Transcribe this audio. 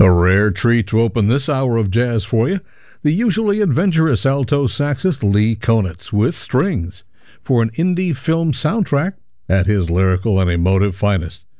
A rare treat to open this hour of jazz for you. The usually adventurous alto saxist Lee Konitz with strings for an indie film soundtrack at his lyrical and emotive finest.